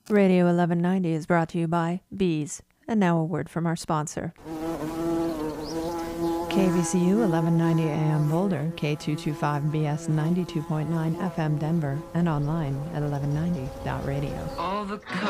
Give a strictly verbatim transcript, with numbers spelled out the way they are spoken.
Radio eleven ninety is brought to you by Bees. And now a word from our sponsor. K V C U eleven ninety A M Boulder, K two twenty-five B S ninety-two point nine F M Denver, and online at eleven ninety dot radio. All the